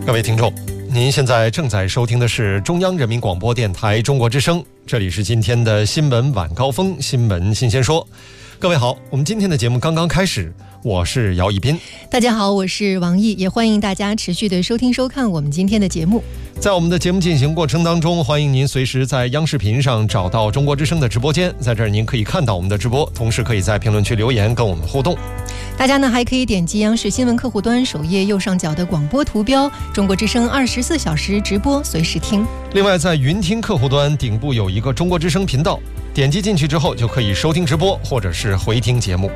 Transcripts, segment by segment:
各位听众，您现在正在收听的是中央人民广播电台中国之声，这里是今天的新闻晚高峰，新闻新鲜说。各位好，我们今天的节目刚刚开始，我是姚一斌。 大家好，我是王毅，也欢迎大家持续的收听收看我们今天的节目。 在我们的节目进行过程当中，欢迎您随时在央视频上找到中国之声的直播间，在这儿您可以看到我们的直播，同时可以在评论区留言跟我们互动。 大家呢还可以点击央视新闻客户端首页右上角的广播图标，中国之声24小时直播随时听。 另外在云听客户端顶部有一个中国之声频道，点击进去之后就可以收听直播或者是回听节目。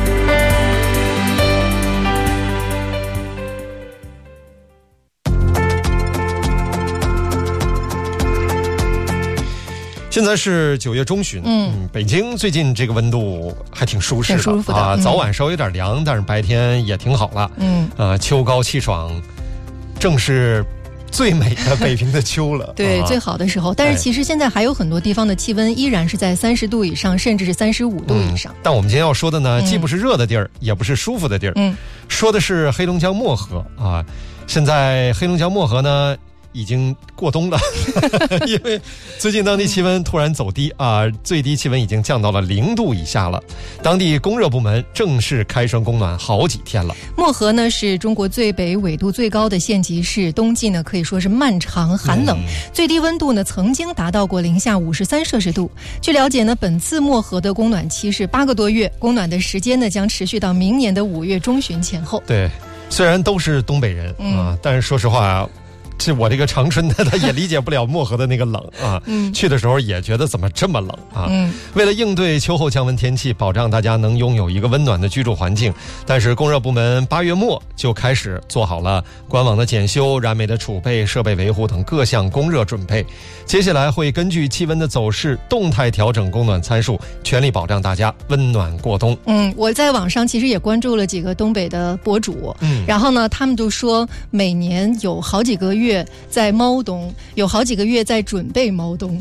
现在是9月中旬，北京最近这个温度还挺舒适的， 挺舒服的啊，早晚稍微有点凉，但是白天也挺好了。秋高气爽，正是最美的北平的秋了。 对，最好的时候。但是其实现在还有很多地方的气温依然是在30度以上，甚至是35度以上。 但我们今天要说的呢，既不是热的地儿，也不是舒服的地儿，说的是黑龙江漠河啊。现在黑龙江漠河呢已经过冬了因为最近当地气温突然走低啊，最低气温已经降到了0度以下了。当地供热部门正式开栓供暖好几天了。 漠河呢是中国最北纬度最高的县级市，冬季呢可以说是漫长寒冷，最低温度呢曾经达到过零下53摄氏度。据了解呢，本次漠河的供暖期是8个多月，供暖的时间呢将持续到明年的5月中旬前后。 对，虽然都是东北人啊，但是说实话这我这个长春的他也理解不了漠河的那个冷啊，去的时候也觉得怎么这么冷啊。为了应对秋后降温天气，保障大家能拥有一个温暖的居住环境，但是供热部门8月末就开始做好了官网的检修、燃煤的储备、设备维护等各项供热准备。接下来会根据气温的走势动态调整供暖参数，全力保障大家温暖过冬。 我在网上其实也关注了几个东北的博主，然后呢他们就说每年有好几个月在猫冬，有好几个月在准备猫冬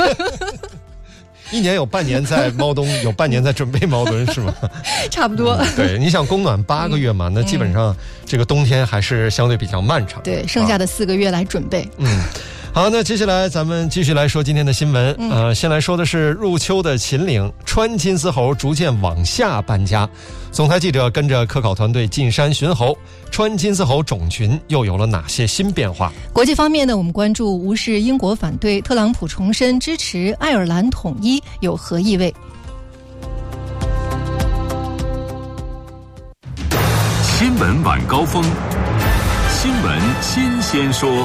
一年有半年在猫冬，有半年在准备猫冬是吗？ 差不多。 对，你想供暖8个月嘛，那基本上这个冬天还是相对比较漫长。 对，剩下的4个月来准备。 好，那接下来咱们继续来说今天的新闻。先来说的是入秋的秦岭，川金丝猴逐渐往下搬家。总台记者跟着科考团队进山寻猴，川金丝猴种群又有了哪些新变化？ 国际方面呢，我们关注无视英国反对，特朗普重申支持爱尔兰统一有何意味？ 新闻晚高峰，新闻新鲜说。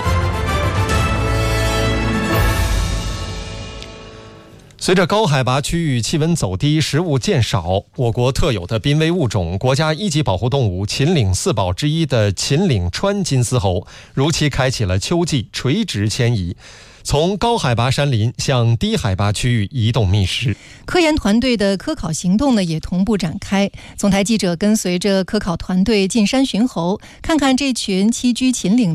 随着高海拔区域气温走低，食物渐少，我国特有的濒危物种、国家1级保护动物秦岭4宝之一的秦岭川金丝猴，如期开启了秋季垂直迁移，从高海拔山林向低海拔区域移动觅食。 科研团队的科考行动呢也同步展开。总台记者跟随着科考团队进山寻猴，看看这群栖居秦岭